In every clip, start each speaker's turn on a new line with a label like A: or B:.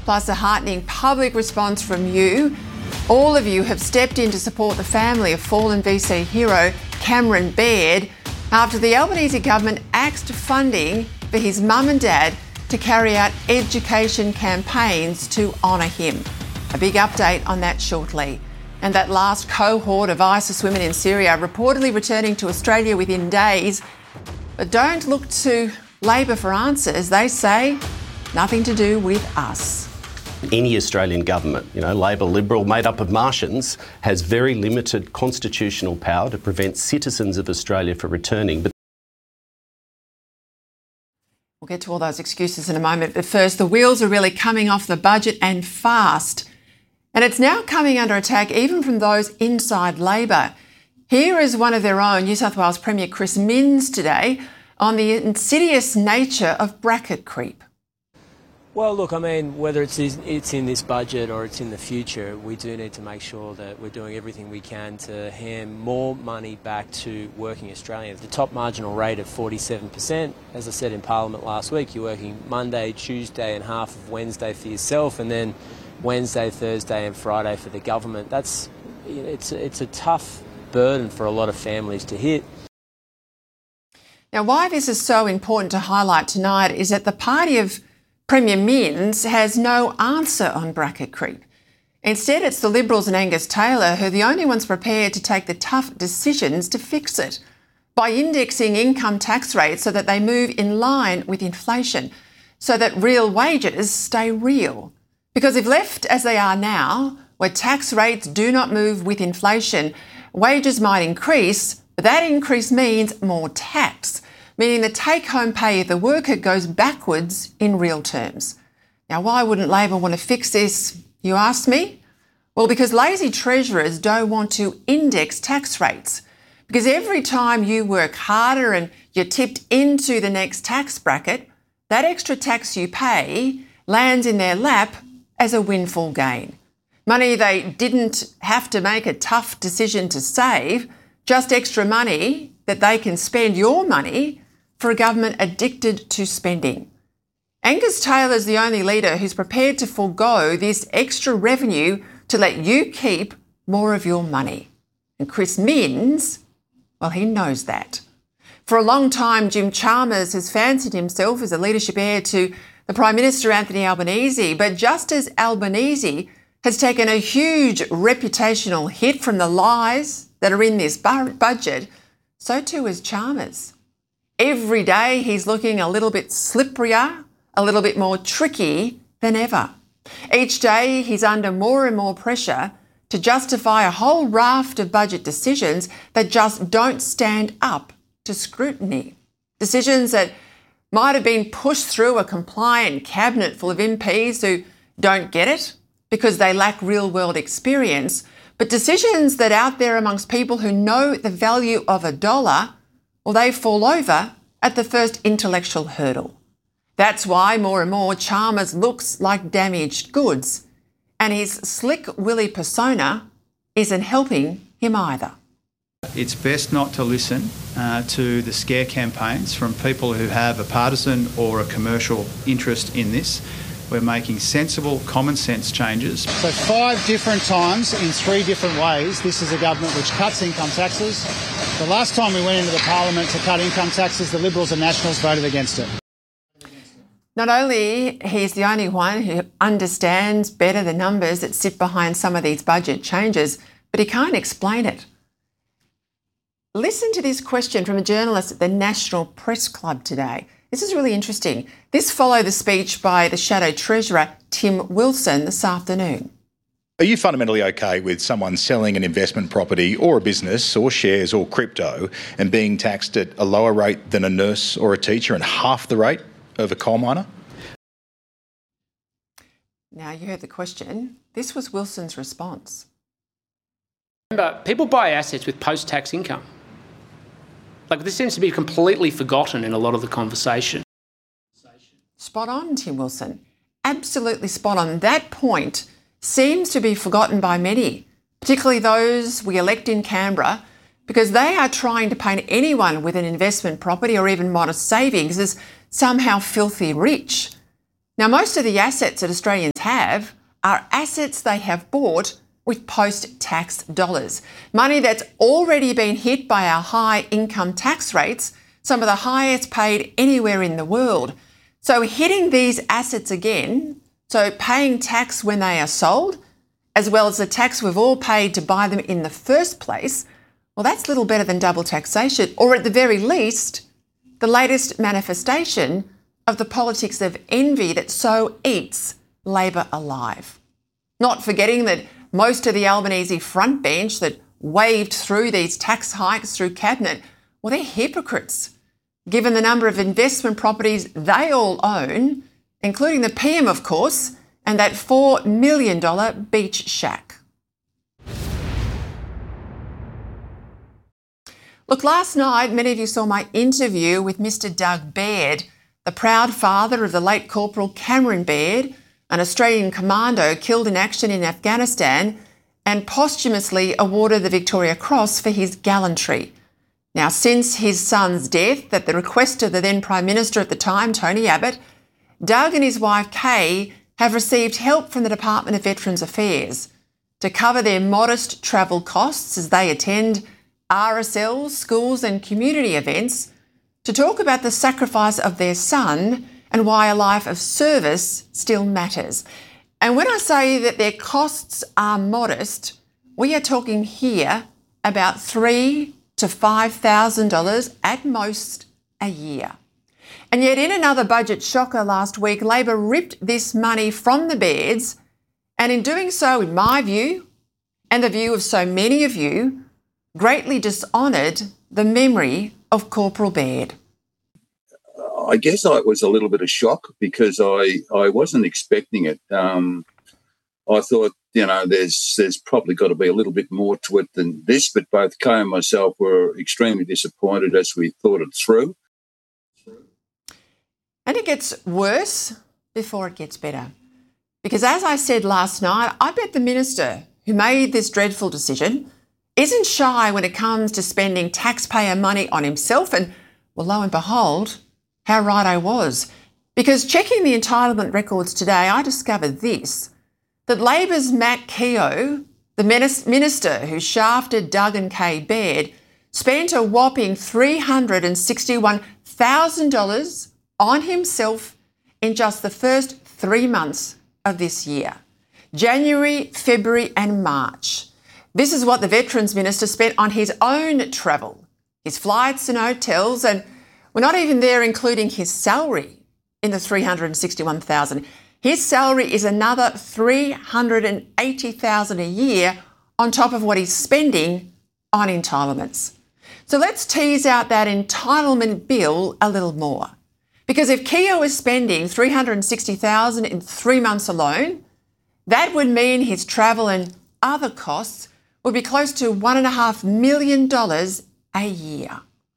A: plus a heartening public response from you. All of you have stepped in to support the family of fallen VC hero Cameron Baird after the Albanese government axed funding for his mum and dad to carry out education campaigns to honour him. A big update on that shortly. And that last cohort of ISIS women in Syria reportedly returning to Australia within days. But don't look to Labor for answers. They say nothing to do with us.
B: Any Australian government, Labor, Liberal, made up of Martians, has very limited constitutional power to prevent citizens of Australia from returning.
A: We'll get to all those excuses in a moment, but first, the wheels are really coming off the budget and fast. And it's now coming under attack even from those inside Labor. Here is one of their own, New South Wales Premier Chris Minns today, on the insidious nature of bracket creep.
C: Well, look, whether it's in this budget or it's in the future, we do need to make sure that we're doing everything we can to hand more money back to working Australians. The top marginal rate of 47%, as I said in Parliament last week, you're working Monday, Tuesday and half of Wednesday for yourself, and then Wednesday, Thursday and Friday for the government. It's a tough burden for a lot of families to hit.
A: Now, why this is so important to highlight tonight is that the party of Premier Minns has no answer on bracket creep. Instead, it's the Liberals and Angus Taylor who are the only ones prepared to take the tough decisions to fix it by indexing income tax rates so that they move in line with inflation, so that real wages stay real. Because if left as they are now, where tax rates do not move with inflation, wages might increase, but that increase means more tax, meaning the take-home pay of the worker goes backwards in real terms. Now, why wouldn't Labor want to fix this, you ask me? Well, because lazy treasurers don't want to index tax rates. Because every time you work harder and you're tipped into the next tax bracket, that extra tax you pay lands in their lap as a windfall gain. Money they didn't have to make a tough decision to save, just extra money that they can spend your money for a government addicted to spending. Angus Taylor is the only leader who's prepared to forego this extra revenue to let you keep more of your money. And Chris Minns, well, he knows that. For a long time, Jim Chalmers has fancied himself as a leadership heir to the Prime Minister Anthony Albanese, but just as Albanese has taken a huge reputational hit from the lies that are in this budget, so too has Chalmers. Every day he's looking a little bit slipperier, a little bit more tricky than ever. Each day he's under more and more pressure to justify a whole raft of budget decisions that just don't stand up to scrutiny. Decisions that might have been pushed through a compliant cabinet full of MPs who don't get it because they lack real-world experience, but decisions that out there amongst people who know the value of a dollar, well, they fall over at the first intellectual hurdle. That's why more and more Chalmers looks like damaged goods, and his slick Willy persona isn't helping him either.
D: It's best not to listen to the scare campaigns from people who have a partisan or a commercial interest in this. We're making sensible, common sense changes.
E: So 5 different times in 3 different ways, this is a government which cuts income taxes. The last time we went into the Parliament to cut income taxes, the Liberals and Nationals voted against it.
A: Not only he's the only one who understands better the numbers that sit behind some of these budget changes, but he can't explain it. Listen to this question from a journalist at the National Press Club today. This is really interesting. This followed the speech by the Shadow Treasurer, Tim Wilson, this afternoon.
F: Are you fundamentally okay with someone selling an investment property or a business or shares or crypto and being taxed at a lower rate than a nurse or a teacher and half the rate of a coal miner?
A: Now, you heard the question. This was Wilson's response.
G: Remember, people buy assets with post-tax income. This seems to be completely forgotten in a lot of the conversation.
A: Spot on, Tim Wilson. Absolutely spot on. That point seems to be forgotten by many, particularly those we elect in Canberra, because they are trying to paint anyone with an investment property or even modest savings as somehow filthy rich. Now, most of the assets that Australians have are assets they have bought with post-tax dollars. Money that's already been hit by our high income tax rates, some of the highest paid anywhere in the world. So hitting these assets again, so paying tax when they are sold, as well as the tax we've all paid to buy them in the first place, well, that's little better than double taxation, or at the very least, the latest manifestation of the politics of envy that so eats Labor alive. Not forgetting that most of the Albanese front bench that waved through these tax hikes through Cabinet, well, they're hypocrites, given the number of investment properties they all own, including the PM, of course, and that $4 million beach shack. Look, last night, many of you saw my interview with Mr. Doug Baird, the proud father of the late Corporal Cameron Baird, an Australian commando killed in action in Afghanistan and posthumously awarded the Victoria Cross for his gallantry. Now, since his son's death, at the request of the then Prime Minister at the time, Tony Abbott, Doug and his wife Kay have received help from the Department of Veterans Affairs to cover their modest travel costs as they attend RSLs, schools and community events to talk about the sacrifice of their son and why a life of service still matters. And when I say that their costs are modest, we are talking here about $3,000 to $5,000 at most a year. And yet in another budget shocker last week, Labor ripped this money from the Bairds, and in doing so, in my view, and the view of so many of you, greatly dishonoured the memory of Corporal Baird.
H: I guess it was a little bit of shock because I wasn't expecting it. I thought, there's probably got to be a little bit more to it than this, but both Kay and myself were extremely disappointed as we thought it through.
A: And it gets worse before it gets better. Because as I said last night, I bet the minister who made this dreadful decision isn't shy when it comes to spending taxpayer money on himself. And, well, lo and behold, how right I was. Because checking the entitlement records today, I discovered this, that Labor's Matt Keogh, the minister who shafted Doug and Kay Baird, spent a whopping $361,000 on himself in just the first 3 months of this year. January, February and March. This is what the Veterans Minister spent on his own travel, his flights and hotels, and we're not even there including his salary in the $361,000. His salary is another $380,000 a year on top of what he's spending on entitlements. So let's tease out that entitlement bill a little more. Because if Keogh is spending $360,000 in 3 months alone, that would mean his travel and other costs would be close to $1.5 million a year.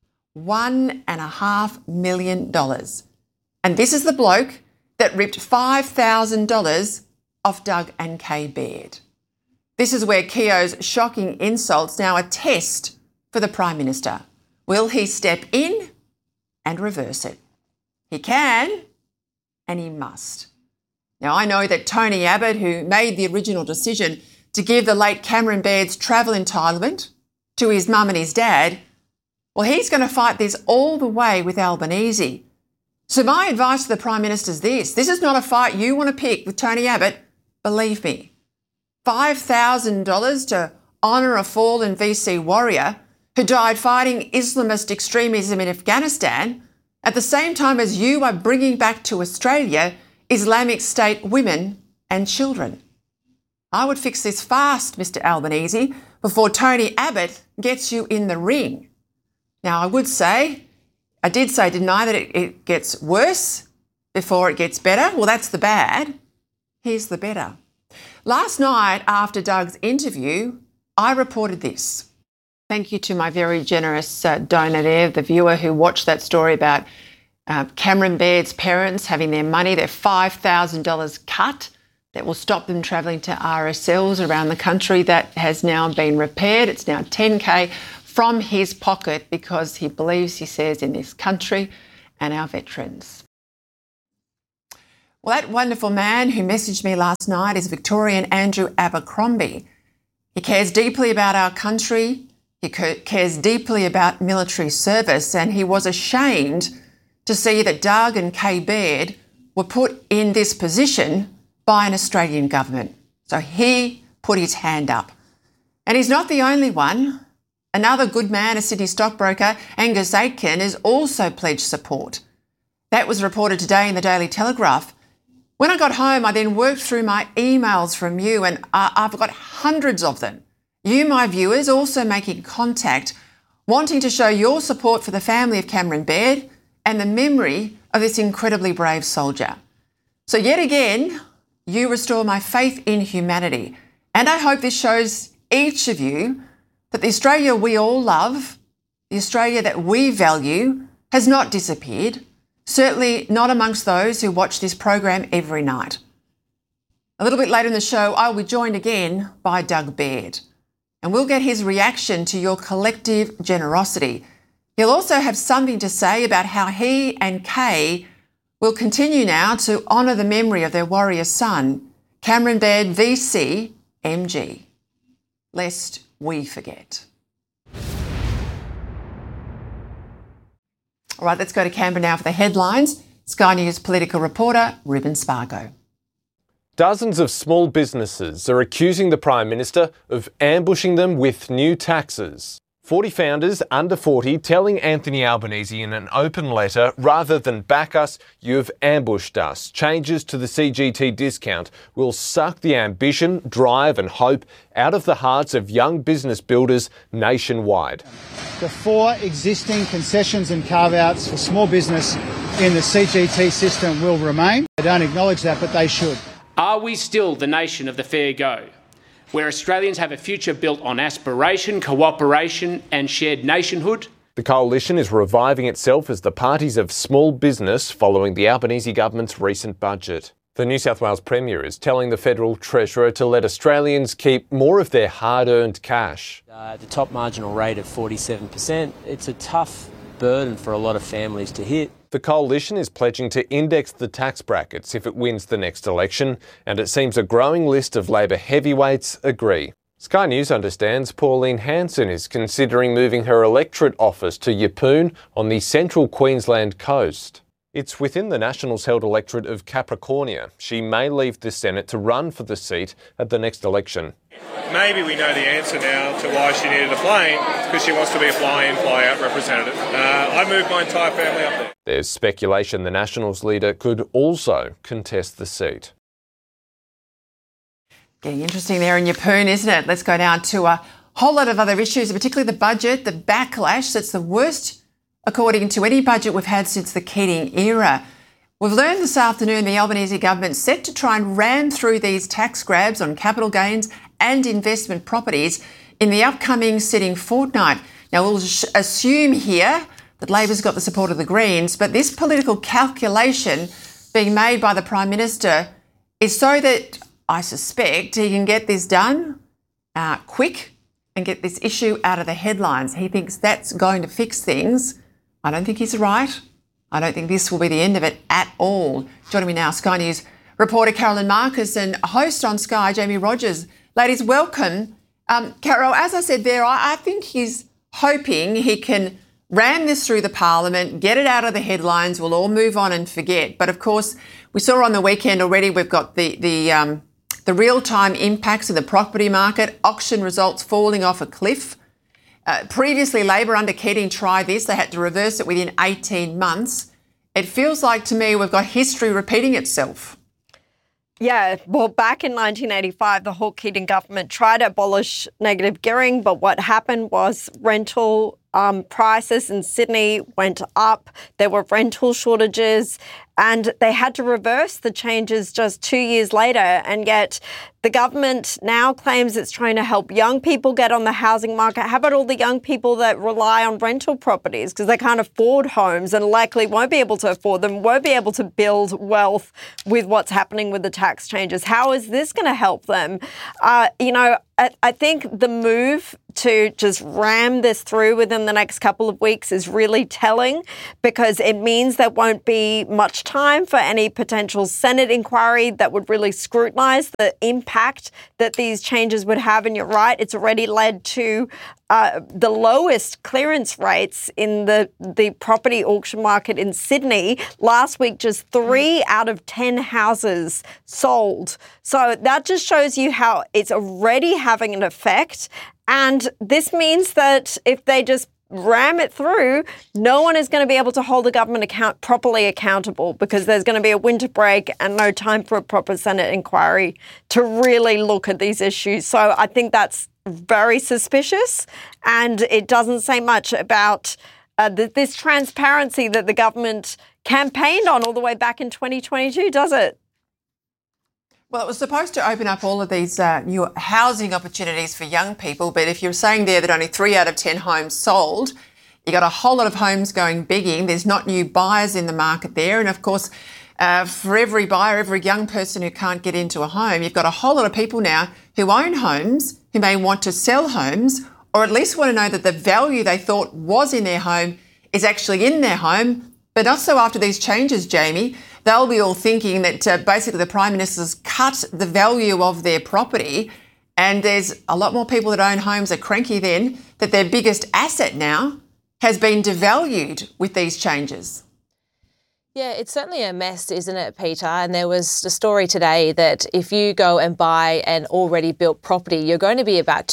A: $1.5 million. And this is the bloke that ripped $5,000 off Doug and Kay Baird. This is where Keogh's shocking insults now a test for the Prime Minister. Will he step in and reverse it? He can and he must. Now, I know that Tony Abbott, who made the original decision to give the late Cameron Baird's travel entitlement to his mum and his dad, well, he's going to fight this all the way with Albanese. So my advice to the Prime Minister is this. This is not a fight you want to pick with Tony Abbott, believe me. $5,000 to honour a fallen VC warrior who died fighting Islamist extremism in Afghanistan at the same time as you are bringing back to Australia Islamic State women and children. I would fix this fast, Mr Albanese, before Tony Abbott gets you in the ring. Now, I did say, didn't I, that it gets worse before it gets better? Well, that's the bad. Here's the better. Last night, after Doug's interview, I reported this. Thank you to my very generous donor there, the viewer who watched that story about Cameron Baird's parents having their money, their $5,000 cut that will stop them travelling to RSLs around the country. That has now been repaired. It's now $10,000 from his pocket because he believes, he says, in this country and our veterans. Well, that wonderful man who messaged me last night is Victorian Andrew Abercrombie. He cares deeply about our country. He cares deeply about military service, and he was ashamed to see that Doug and Kay Baird were put in this position by an Australian government. So he put his hand up. And he's not the only one. Another good man, a Sydney stockbroker, Angus Aitken, has also pledged support. That was reported today in the Daily Telegraph. When I got home, I then worked through my emails from you, and I've got hundreds of them. You, my viewers, also making contact, wanting to show your support for the family of Cameron Baird and the memory of this incredibly brave soldier. So yet again, you restore my faith in humanity. And I hope this shows each of you that the Australia we all love, the Australia that we value, has not disappeared, certainly not amongst those who watch this program every night. A little bit later in the show, I will be joined again by Doug Baird, and we'll get his reaction to your collective generosity. He'll also have something to say about how he and Kay will continue now to honour the memory of their warrior son, Cameron Baird VC MG. Lest we forget. All right, let's go to Canberra now for the headlines. Sky News political reporter Ruben Spargo.
I: Dozens of small businesses are accusing the Prime Minister of ambushing them with new taxes. 40 founders under 40 telling Anthony Albanese in an open letter, rather than back us, you've ambushed us. Changes to the CGT discount will suck the ambition, drive and hope out of the hearts of young business builders nationwide.
E: The 4 existing concessions and carve-outs for small business in the CGT system will remain. They don't acknowledge that, but they should.
G: Are we still the nation of the fair go, where Australians have a future built on aspiration, cooperation and shared nationhood?
I: The coalition is reviving itself as the parties of small business following the Albanese government's recent budget. The New South Wales Premier is telling the Federal Treasurer to let Australians keep more of their hard-earned cash.
C: The top marginal rate of 47%, it's a tough burden for a lot of families to hit.
I: The coalition is pledging to index the tax brackets if it wins the next election, and it seems a growing list of Labor heavyweights agree. Sky News understands Pauline Hanson is considering moving her electorate office to Yeppoon on the central Queensland coast. It's within the Nationals-held electorate of Capricornia. She may leave the Senate to run for the seat at the next election.
J: Maybe we know the answer now to why she needed a plane, because she wants to be a fly-in, fly-out representative. I moved my entire family up there.
I: There's speculation the Nationals leader could also contest the seat.
A: Getting interesting there in Yeppoon, isn't it? Let's go down to a whole lot of other issues, particularly the budget, the backlash. That's the worst, according to any budget we've had since the Keating era. We've learned this afternoon the Albanese government set to try and ram through these tax grabs on capital gains and investment properties in the upcoming sitting fortnight. Now, we'll assume here that Labor's got the support of the Greens, but this political calculation being made by the Prime Minister is so that, I suspect, he can get this done quick and get this issue out of the headlines. He thinks that's going to fix things. I don't think he's right. I don't think this will be the end of it at all. Joining me now, Sky News reporter Carolyn Marcus and host on Sky, Jamie Rogers. Ladies, welcome. Carol, as I said there, I think he's hoping he can ram this through the Parliament, get it out of the headlines, we'll all move on and forget. But of course, we saw on the weekend already, we've got the real-time impacts of the property market, auction results falling off a cliff. Previously, Labor under Keating tried this. They had to reverse it within 18 months. It feels like to me we've got history repeating itself.
K: Yeah, well, back in 1985, the Hawke Keating government tried to abolish negative gearing, but what happened was rental prices in Sydney went up. There were rental shortages, and they had to reverse the changes just 2 years later. And yet the government now claims it's trying to help young people get on the housing market. How about all the young people that rely on rental properties because they can't afford homes and likely won't be able to afford them, won't be able to build wealth with what's happening with the tax changes? How is this going to help them? I think the move to just ram this through within the next couple of weeks is really telling, because it means there won't be much time for any potential Senate inquiry that would really scrutinise the impact that these changes would have. And you're right, it's already led to the lowest clearance rates in the property auction market in Sydney. Last week, just 3 out of 10 houses sold. So that just shows you how it's already having an effect. And this means that if they just ram it through, no one is going to be able to hold the government properly accountable, because there's going to be a winter break and no time for a proper Senate inquiry to really look at these issues. So I think that's very suspicious, and it doesn't say much about this transparency that the government campaigned on all the way back in 2022, does it?
A: Well, it was supposed to open up all of these new housing opportunities for young people, but if you're saying there that only 3 out of 10 homes sold, you got a whole lot of homes going begging. There's not new buyers in the market there, and of course, for every buyer, every young person who can't get into a home, you've got a whole lot of people now who own homes, who may want to sell homes, or at least want to know that the value they thought was in their home is actually in their home. But not so after these changes, Jamie. They'll be all thinking that basically the Prime Minister's cut the value of their property, and there's a lot more people that own homes are cranky then that their biggest asset now has been devalued with these changes.
L: Yeah, it's certainly a mess, isn't it, Peter? And there was a story today that if you go and buy an already built property, you're going to be about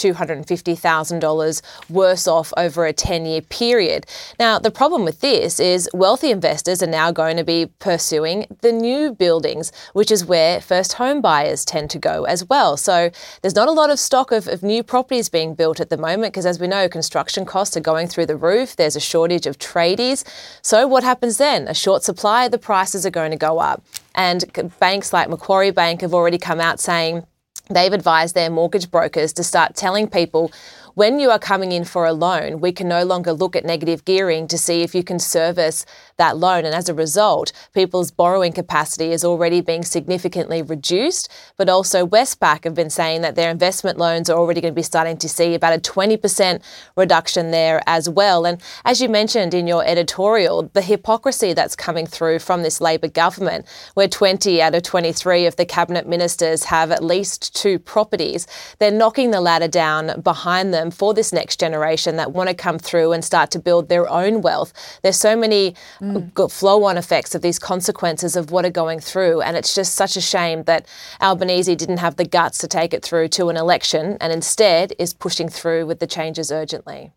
L: $250,000 worse off over a 10-year period. Now, the problem with this is wealthy investors are now going to be pursuing the new buildings, which is where first home buyers tend to go as well. So there's not a lot of stock of new properties being built at the moment, because as we know, construction costs are going through the roof. There's a shortage of tradies. So what happens then? A short supply, the prices are going to go up. And banks like Macquarie Bank have already come out saying they've advised their mortgage brokers to start telling people, when you are coming in for a loan, we can no longer look at negative gearing to see if you can service that loan. And as a result, people's borrowing capacity is already being significantly reduced. But also Westpac have been saying that their investment loans are already going to be starting to see about a 20% reduction there as well. And as you mentioned in your editorial, the hypocrisy that's coming through from this Labor government, where 20 out of 23 of the cabinet ministers have at least 2 properties, they're knocking the ladder down behind them for this next generation that want to come through and start to build their own wealth. There's so many flow-on effects of these consequences of what are going through, and it's just such a shame that Albanese didn't have the guts to take it through to an election and instead is pushing through with the changes urgently.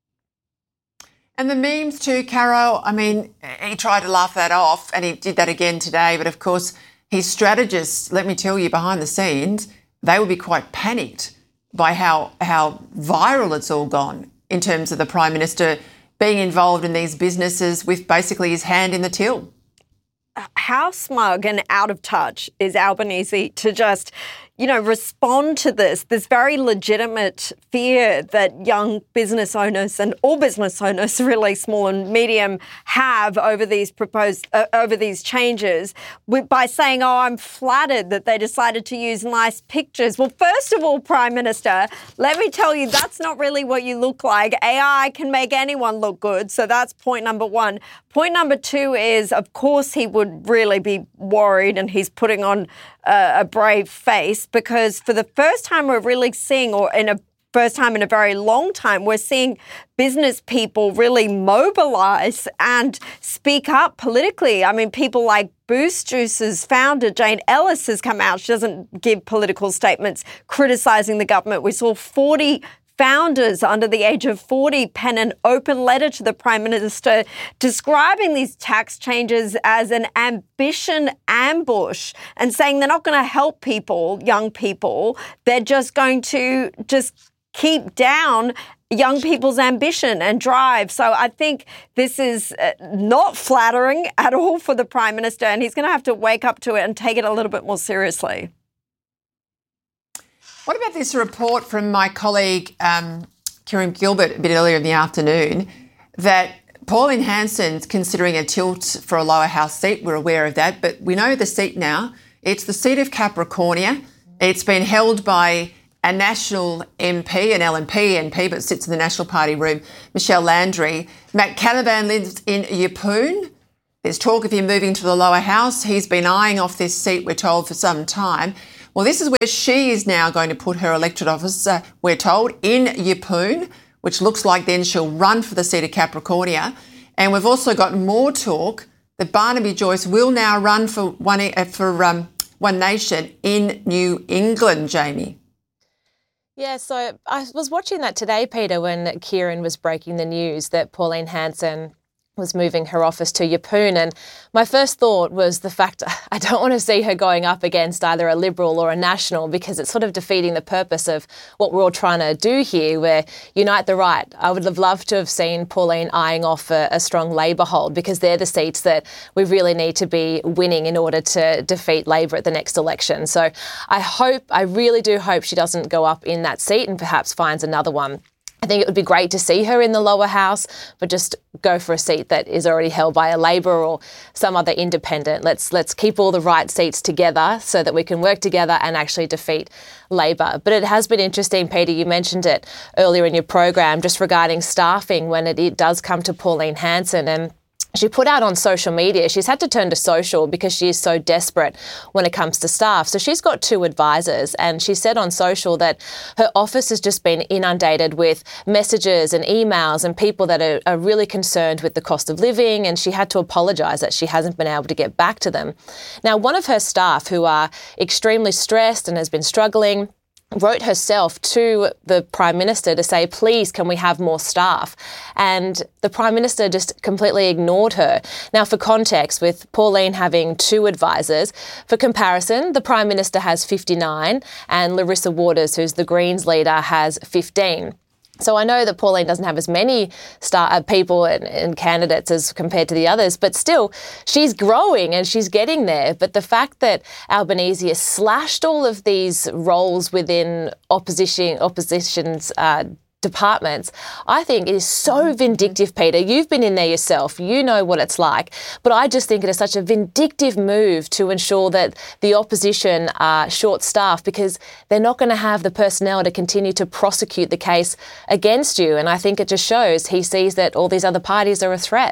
A: And the memes too, Caro, I mean, he tried to laugh that off, and he did that again today, but of course his strategists, let me tell you, behind the scenes, they will be quite panicked by how viral it's all gone in terms of the Prime Minister being involved in these businesses with basically his hand in the till.
K: How smug and out of touch is Albanese to just, respond to this very legitimate fear that young business owners and all business owners, really small and medium, have over these changes by saying, I'm flattered that they decided to use nice pictures. Well, first of all, Prime Minister, let me tell you, that's not really what you look like. AI can make anyone look good. So that's point number one. Point number two is, of course, he would really be worried, and he's putting on a brave face, because for the first time we're really seeing, or in a first time in a very long time, we're seeing business people really mobilise and speak up politically. I mean, people like Boost Juice's founder, Jane Ellis, has come out. She doesn't give political statements criticising the government. We saw 40 founders under the age of 40 pen an open letter to the Prime Minister describing these tax changes as an ambition ambush and saying they're not going to help people, young people. They're just going to keep down young people's ambition and drive. So I think this is not flattering at all for the Prime Minister, and he's going to have to wake up to it and take it a little bit more seriously.
A: What about this report from my colleague, Kieran Gilbert, a bit earlier in the afternoon, that Pauline Hanson's considering a tilt for a lower house seat? We're aware of that, but we know the seat now. It's the seat of Capricornia. It's been held by a National MP, an LNP MP, but sits in the National Party room, Michelle Landry. Matt Canavan lives in Yeppoon. There's talk of him moving to the lower house. He's been eyeing off this seat, we're told, for some time. Well, this is where she is now going to put her electorate office, we're told, in Yeppoon, which looks like then she'll run for the seat of Capricornia. And we've also got more talk that Barnaby Joyce will now run for One Nation in New England, Jamie.
L: Yeah, so I was watching that today, Peter, when Kieran was breaking the news that Pauline Hanson was moving her office to Yeppoon, and my first thought was the fact I don't want to see her going up against either a Liberal or a National, because it's sort of defeating the purpose of what we're all trying to do here, where unite the right. I would have loved to have seen Pauline eyeing off a strong Labor hold, because they're the seats that we really need to be winning in order to defeat Labor at the next election. So I really do hope she doesn't go up in that seat and perhaps finds another one. I think it would be great to see her in the lower house, but just go for a seat that is already held by a Labor or some other independent. Let's keep all the right seats together so that we can work together and actually defeat Labor. But it has been interesting, Peter, you mentioned it earlier in your program, just regarding staffing when it does come to Pauline Hanson. And she put out on social media, she's had to turn to social because she is so desperate when it comes to staff. So she's got 2 advisors, and she said on social that her office has just been inundated with messages and emails and people that are really concerned with the cost of living, and she had to apologise that she hasn't been able to get back to them. Now, one of her staff, who are extremely stressed and has been struggling, wrote herself to the Prime Minister to say, please, can we have more staff? And the Prime Minister just completely ignored her. Now, for context, with Pauline having 2 advisors, for comparison, the Prime Minister has 59 and Larissa Waters, who's the Greens leader, has 15. So I know that Pauline doesn't have as many people and candidates as compared to the others, but still, she's growing and she's getting there. But the fact that Albanese has slashed all of these roles within opposition's departments, I think it is so vindictive, Peter. You've been in there yourself. You know what it's like. But I just think it is such a vindictive move to ensure that the opposition are short-staffed, because they're not going to have the personnel to continue to prosecute the case against you. And I think it just shows he sees that all these other parties are a threat.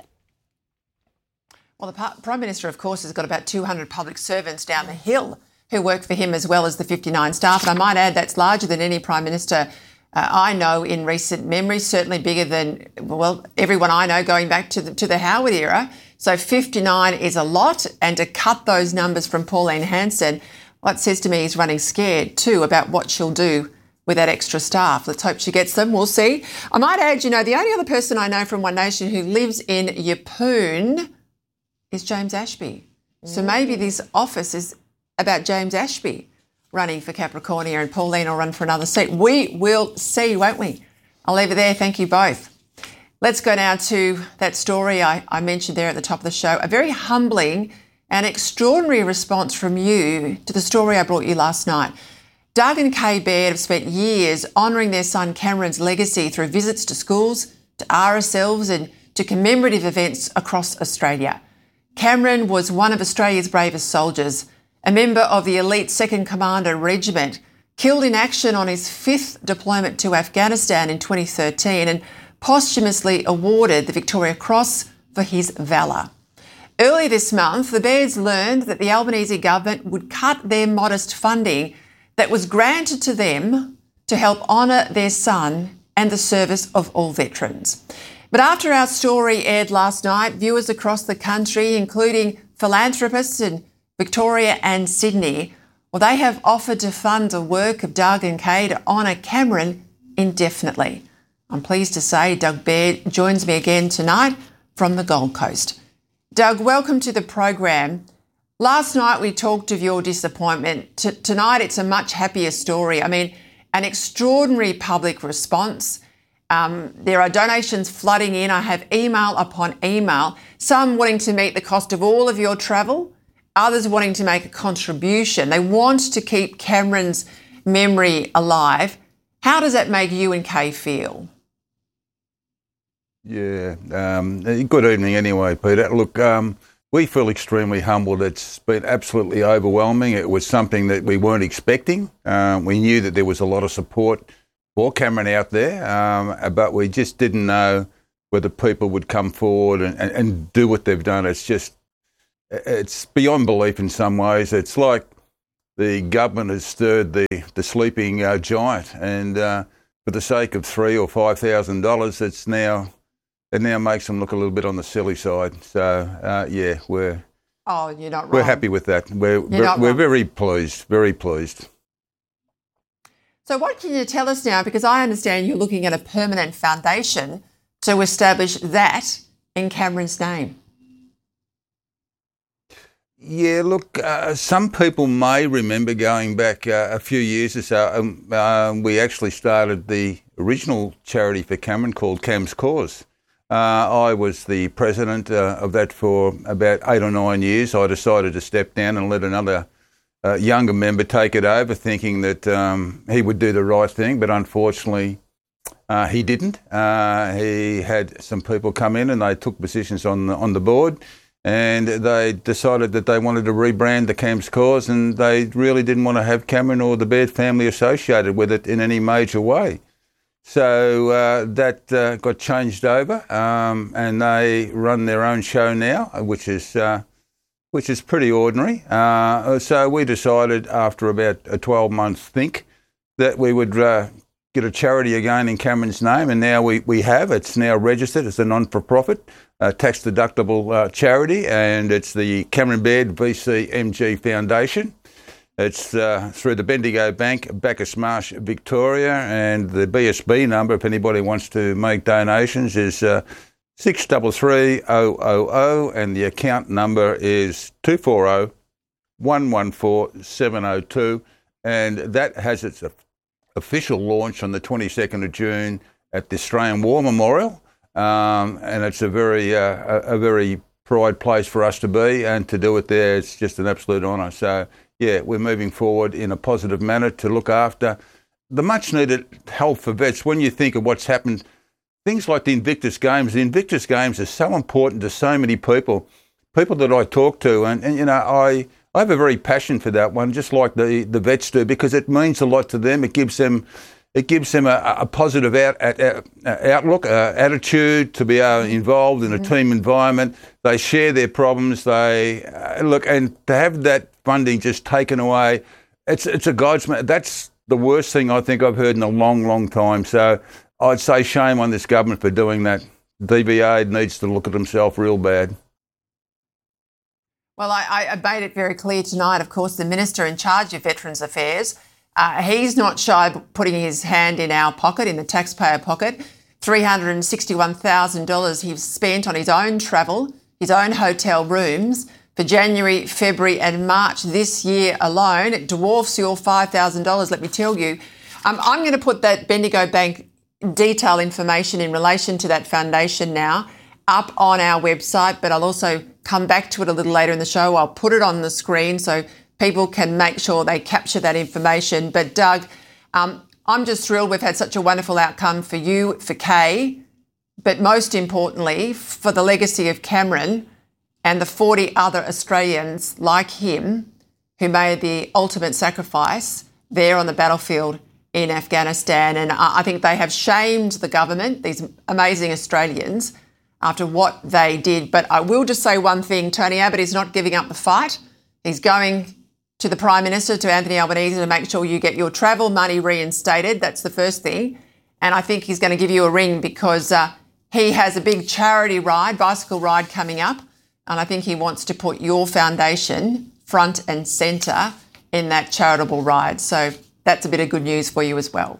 A: Well, the Prime Minister, of course, has got about 200 public servants down the hill who work for him, as well as the 59 staff. And I might add that's larger than any Prime Minister I know in recent memory, certainly bigger than, well, everyone I know going back to the Howard era. So 59 is a lot, and to cut those numbers from Pauline Hanson, well, it says to me he's running scared too about what she'll do with that extra staff. Let's hope she gets them. We'll see. I might add, the only other person I know from One Nation who lives in Yeppoon is James Ashby. So maybe this office is about James Ashby running for Capricornia, and Pauline will run for another seat. We will see, won't we? I'll leave it there. Thank you both. Let's go now to that story I mentioned there at the top of the show. A very humbling and extraordinary response from you to the story I brought you last night. Doug and Kay Baird have spent years honouring their son Cameron's legacy through visits to schools, to RSLs and to commemorative events across Australia. Cameron was one of Australia's bravest soldiers, a member of the elite 2nd Commander Regiment, killed in action on his 5th deployment to Afghanistan in 2013 and posthumously awarded the Victoria Cross for his valour. Early this month, the Bairds learned that the Albanese government would cut their modest funding that was granted to them to help honour their son and the service of all veterans. But after our story aired last night, viewers across the country, including philanthropists in Victoria and Sydney, well, they have offered to fund the work of Doug and Kay to honour Cameron indefinitely. I'm pleased to say Doug Baird joins me again tonight from the Gold Coast. Doug, welcome to the program. Last night we talked of your disappointment. Tonight it's a much happier story. I mean, an extraordinary public response. There are donations flooding in. I have email upon email, some wanting to meet the cost of all of your travel, others wanting to make a contribution. They want to keep Cameron's memory alive. How does that make you and Kay feel?
M: Yeah, good evening anyway, Peter. Look, we feel extremely humbled. It's been absolutely overwhelming. It was something that we weren't expecting. We knew that there was a lot of support for Cameron out there, but we just didn't know whether people would come forward and do what they've done. It's beyond belief in some ways. It's like the government has stirred the sleeping giant, and for the sake of $3,000 or $5,000, it now makes them look a little bit on the silly side. So yeah,
A: you're not wrong.
M: We're happy with that. We're very pleased, very pleased.
A: So what can you tell us now? Because I understand you're looking at a permanent foundation to establish that in Cameron's name.
M: Yeah, look, some people may remember going back a few years or so, we actually started the original charity for Cameron called Cam's Cause. I was the president of that for about 8 or 9 years. I decided to step down and let another younger member take it over, thinking that he would do the right thing, but unfortunately he didn't. He had some people come in and they took positions on the board, and they decided that they wanted to rebrand the Cam's Cause, and they really didn't want to have Cameron or the Baird family associated with it in any major way. So that got changed over, and they run their own show now, which is pretty ordinary. So we decided after about a 12-month think that we would get a charity again in Cameron's name, and now we have. It's now registered as a non-for-profit, tax-deductible charity, and it's the Cameron Baird VCMG Foundation. It's through the Bendigo Bank, Bacchus Marsh, Victoria, and the BSB number, if anybody wants to make donations, is 633-000, and the account number is 240-114-702, and that has its official launch on the 22nd of June at the Australian War Memorial, and it's a very pride place for us to be, and to do it there, it's just an absolute honour. So, yeah, we're moving forward in a positive manner to look after the much-needed help for vets. When you think of what's happened, things like the Invictus Games are so important to so many people that I talk to, and you know, I have a very passion for that one, just like the vets do, because it means a lot to them. It gives them a positive outlook, attitude to be involved in a team environment. They share their problems. They look, and to have that funding just taken away, it's a godsmack. That's the worst thing I think I've heard in a long, long time. So I'd say shame on this government for doing that. DVA needs to look at himself real bad.
A: Well, I made it very clear tonight, of course, the Minister in charge of Veterans Affairs, he's not shy of putting his hand in our pocket, in the taxpayer pocket. $361,000 he's spent on his own travel, his own hotel rooms for January, February and March this year alone. It dwarfs your $5,000, let me tell you. I'm going to put that Bendigo Bank detail information in relation to that foundation now up on our website, but I'll also come back to it a little later in the show. I'll put it on the screen so people can make sure they capture that information. But Doug, I'm just thrilled we've had such a wonderful outcome for you, for Kay, but most importantly, for the legacy of Cameron and the 40 other Australians like him who made the ultimate sacrifice there on the battlefield in Afghanistan. And I think they have shamed the government, these amazing Australians, after what they did. But I will just say one thing, Tony Abbott is not giving up the fight. He's going to the Prime Minister, to Anthony Albanese, to make sure you get your travel money reinstated. That's the first thing. And I think he's going to give you a ring because he has a big charity ride, bicycle ride coming up. And I think he wants to put your foundation front and centre in that charitable ride. So that's a bit of good news for you as well.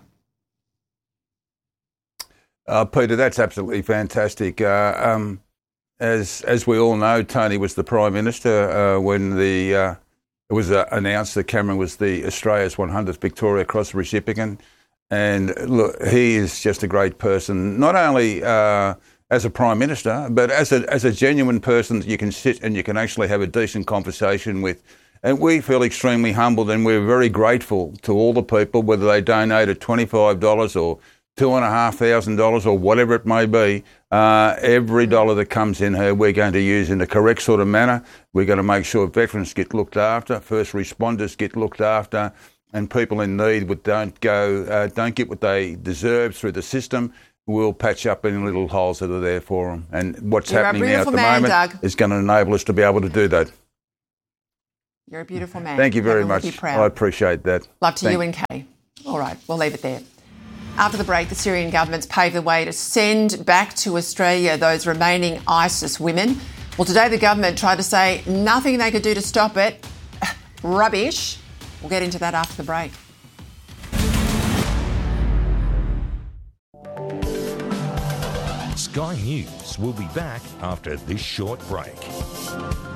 M: Peter, that's absolutely fantastic. As we all know, Tony was the Prime Minister when it was announced that Cameron was the Australia's 100th Victoria Cross recipient. And look, he is just a great person, not only as a Prime Minister, but as a genuine person that you can sit and you can actually have a decent conversation with. And we feel extremely humbled, and we're very grateful to all the people, whether they donated $25 or $2,500 or whatever it may be, every dollar that comes in here we're going to use in the correct sort of manner. We're going to make sure veterans get looked after, first responders get looked after, and people in need don't get what they deserve through the system. We'll patch up any little holes that are there for them. And what's happening now at the moment, Doug, is going to enable us to be able to do that.
A: You're a beautiful man.
M: Thank you very much. I appreciate that.
A: Love to you and Kay. All right, we'll leave it there. After the break, the Syrian government's paved the way to send back to Australia those remaining ISIS women. Well, today the government tried to say nothing they could do to stop it. Rubbish. We'll get into that after the break.
N: Sky News will be back after this short break.